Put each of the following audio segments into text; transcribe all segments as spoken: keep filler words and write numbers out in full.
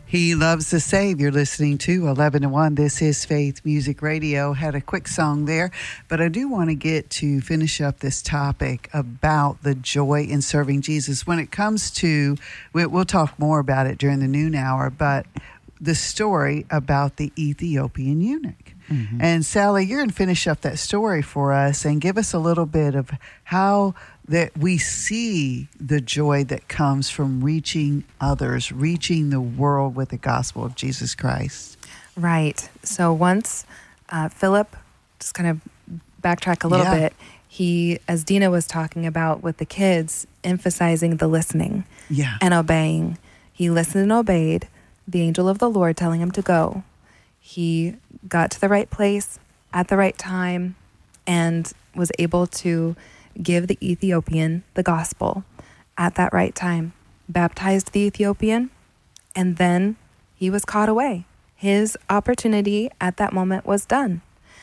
He loves to save. You're listening to eleven to one. This is Faith Music Radio. Had a quick song there, but I do want to get to finish up this topic about the joy in serving Jesus. When it comes to, we'll talk more about it during the noon hour, but the story about the Ethiopian eunuch. Mm-hmm. And Sally, you're going to finish up that story for us and give us a little bit of how that we see the joy that comes from reaching others, reaching the world with the gospel of Jesus Christ. Right. So once uh, Philip, just kind of backtrack a little yeah. bit, he, as Dina was talking about with the kids, emphasizing the listening yeah. and obeying. He listened and obeyed the angel of the Lord telling him to go. He got to the right place at the right time and was able to give the Ethiopian the gospel at that right time, baptized the Ethiopian, and then he was caught away. His opportunity at that moment was done.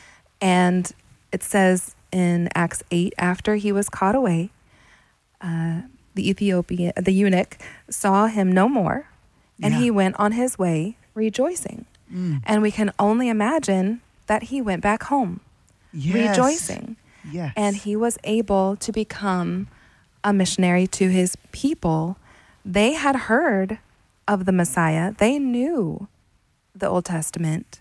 And it says in Acts eight, after he was caught away, uh, the Ethiopian, the eunuch saw him no more, and yeah. he went on his way rejoicing. Mm. And we can only imagine that he went back home yes. rejoicing. Yes. And he was able to become a missionary to his people. They had heard of the Messiah. They knew the Old Testament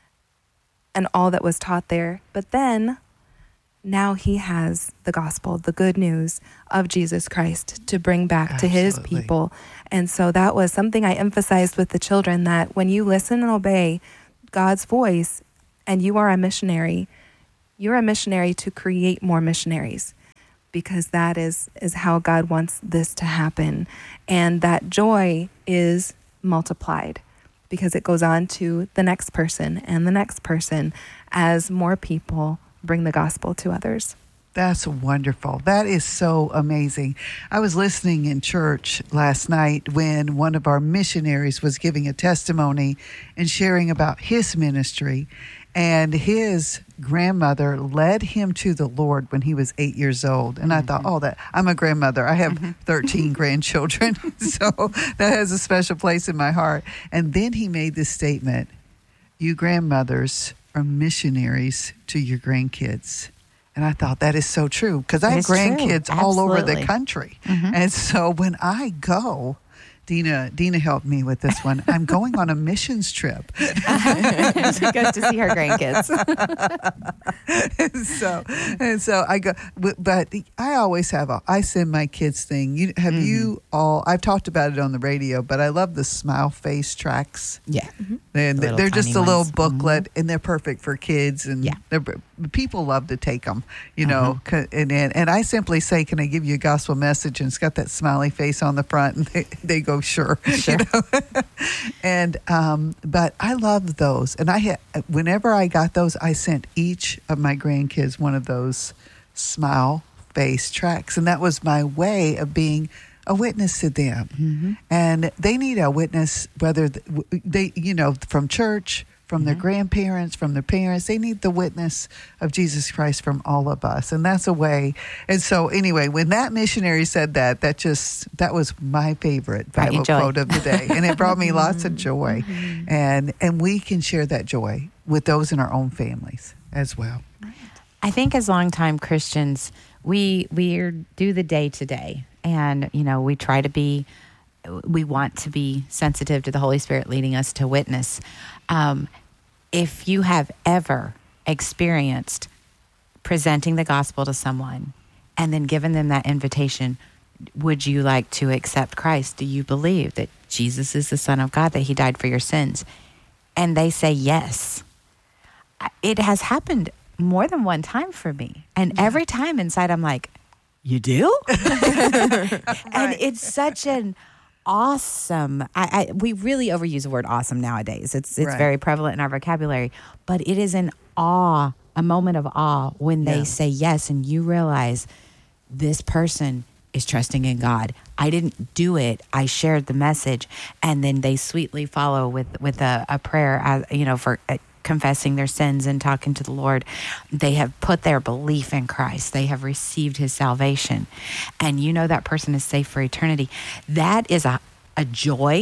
and all that was taught there. But then now he has the gospel, the good news of Jesus Christ to bring back Absolutely. to his people. And so that was something I emphasized with the children, that when you listen and obey God's voice and you are a missionary, you're a missionary to create more missionaries, because that is, is how God wants this to happen. And that joy is multiplied because it goes on to the next person and the next person as more people bring the gospel to others. That's wonderful. That is so amazing. I was listening in church last night when one of our missionaries was giving a testimony and sharing about his ministry. And his grandmother led him to the Lord when he was eight years old. And I mm-hmm. thought, oh, that I'm a grandmother. I have mm-hmm. thirteen grandchildren. So that has a special place in my heart. And then he made this statement: you grandmothers are missionaries to your grandkids. And I thought that is so true, because I have grandkids all over the country. Mm-hmm. And so when I go, Dina, Dina helped me with this one. I'm going on a missions trip. She goes to see her grandkids. and so, and so I go, but I always have a, I send my kids thing. You have mm-hmm. you all, I've talked about it on the radio, but I love the smile face tracks. Yeah. Mm-hmm. And the they're just a ones. little booklet mm-hmm. and they're perfect for kids. And yeah. they're, people love to take them, you know, uh-huh. and, and, and I simply say, can I give you a gospel message? And it's got that smiley face on the front, and they, they go, sure. sure. You know? and, um, but I love those. And I had, whenever I got those, I sent each of my grandkids one of those smile face tracks. And that was my way of being a witness to them. Mm-hmm. And they need a witness, whether they, you know, from church, from mm-hmm. their grandparents, from their parents. They need the witness of Jesus Christ from all of us. And that's a way. And so anyway, when that missionary said that, that just, that was my favorite Bible quote of the day. And it brought me lots of joy. Mm-hmm. And, and we can share that joy with those in our own families as well. I think as longtime Christians, we, we are, do the day to day. And, you know, we try to be, we want to be sensitive to the Holy Spirit leading us to witness. Um, if you have ever experienced presenting the gospel to someone and then given them that invitation, would you like to accept Christ? Do you believe that Jesus is the Son of God, that he died for your sins? And they say yes. It has happened more than one time for me. And yeah. every time inside I'm like, you do? Right. And it's such an awesome, I, I we really overuse the word awesome nowadays. It's it's right. very prevalent in our vocabulary, but it is an awe, a moment of awe when they yeah. say yes and you realize this person is trusting in God. I didn't do it. I shared the message, and then they sweetly follow with with a, a prayer, as, you know, for uh, confessing their sins and talking to the Lord. They have put their belief in Christ. They have received his salvation. And you know that person is safe for eternity. That is a, a joy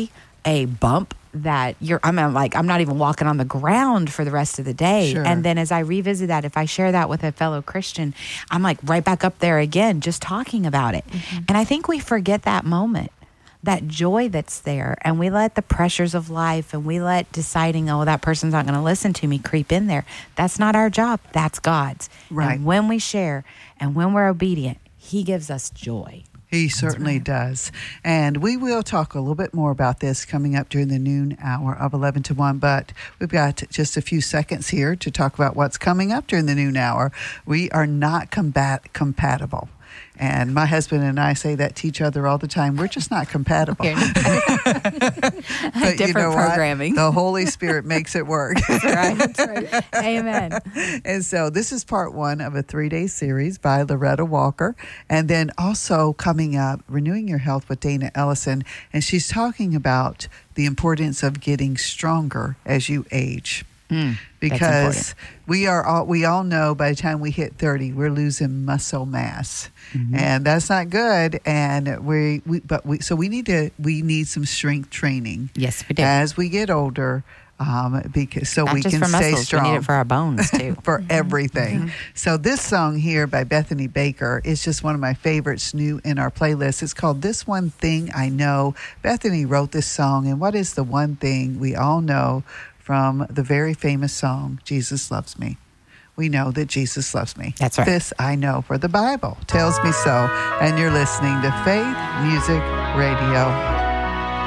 a bump that you're, I'm like, I'm not even walking on the ground for the rest of the day. Sure. And then as I revisit that, if I share that with a fellow Christian, I'm like right back up there again, just talking about it. Mm-hmm. And I think we forget that moment, that joy that's there. And we let the pressures of life and we let deciding, oh, that person's not going to listen to me creep in there. That's not our job. That's God's. Right. And when we share and when we're obedient, He gives us joy. He certainly right. does. And we will talk a little bit more about this coming up during the noon hour of eleven to one. But we've got just a few seconds here to talk about what's coming up during the noon hour. We are not combat compatible. And my husband and I say that to each other all the time. We're just not compatible. But different you know programming. What? The Holy Spirit makes it work. That's right. That's right. Amen. And so this is part one of a three-day series by Loretta Walker. And then also coming up, Renewing Your Health with Dana Ellison. And she's talking about the importance of getting stronger as you age. Mm, because we are all, we all know by the time we hit thirty, we're losing muscle mass, mm-hmm. and that's not good. And we, we but we so we need to we need some strength training. Yes, we do. As we get older, um, because so not we just can for stay muscles, strong. We need it for our bones too, for mm-hmm. everything. Mm-hmm. So this song here by Bethany Baker is just one of my favorites, new in our playlist. It's called "This One Thing I Know." Bethany wrote this song, and what is the one thing we all know from the very famous song, Jesus Loves Me? We know that Jesus loves me. That's right. This I know, for the Bible tells me so. And you're listening to Faith Music Radio.